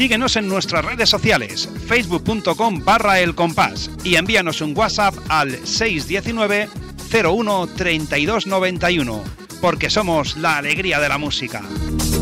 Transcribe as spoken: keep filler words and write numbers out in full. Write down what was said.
Síguenos en nuestras redes sociales, facebook punto com barra El Compás, y envíanos un WhatsApp al seis uno nueve, cero uno, treinta y dos noventa y uno, porque somos la alegría de la música.